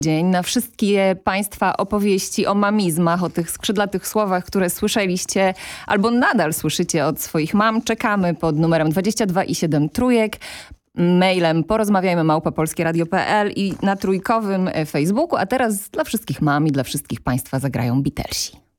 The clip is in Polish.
dzień na wszystkie Państwa opowieści o mamizmach, o tych skrzydlatych słowach, które słyszeliście albo nadal słyszycie od swoich mam. Czekamy pod numerem 22 i 7 trójek. Mailem porozmawiajmy@polskieradio.pl i na trójkowym Facebooku. A teraz dla wszystkich mam i dla wszystkich Państwa zagrają Beatlesi.